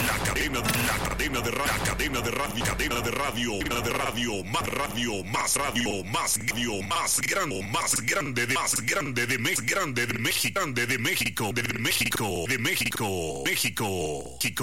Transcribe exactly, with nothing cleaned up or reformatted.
la cadena, la cadena de radio, cadena de radio, cadena de radio, cadena de radio, más radio, más radio, más radio, más grande, más grande, de más grande de México, grande de México, grande de México, de México, de México, México, México.